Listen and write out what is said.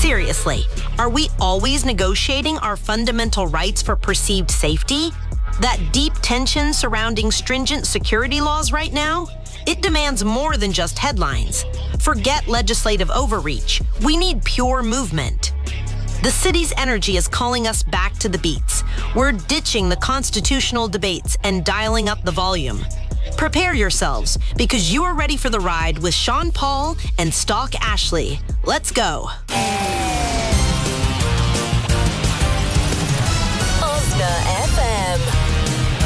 Seriously, are we always negotiating our fundamental rights for perceived safety? That deep tension surrounding stringent security laws right now? It demands more than just headlines. Forget legislative overreach. We need pure movement. The city's energy is calling us back to the beats. We're ditching the constitutional debates and dialing up the volume. Prepare yourselves, because you are ready for the ride with Sean Paul and Stock Ashley. Let's go.